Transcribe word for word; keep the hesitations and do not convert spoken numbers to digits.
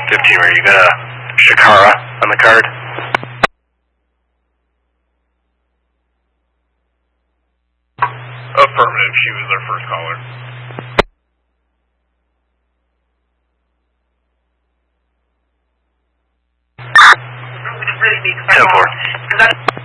fifteen, where you got a Shakara on the card? Affirmative, she was our first caller. ten four.